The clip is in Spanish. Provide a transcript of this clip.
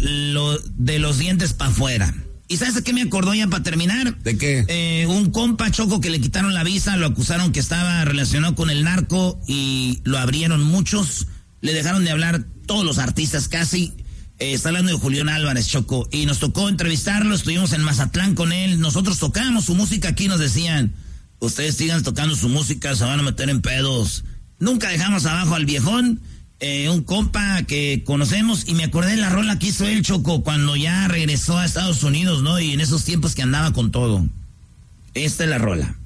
de los dientes para afuera. ¿Y sabes de qué me acordó ya para terminar? ¿De qué? Un compa, Choco, que le quitaron la visa, lo acusaron que estaba relacionado con el narco y lo abrieron muchos. Le dejaron de hablar todos los artistas casi. Está hablando de Julián Álvarez, Choco. Y nos tocó entrevistarlo, estuvimos en Mazatlán con él. Nosotros tocábamos su música aquí, nos decían, ustedes sigan tocando su música, se van a meter en pedos. Nunca dejamos abajo al viejón. Un compa que conocemos, y me acordé de la rola que hizo él, Choco, cuando ya regresó a Estados Unidos, ¿no? Y en esos tiempos que andaba con todo. Esta es la rola.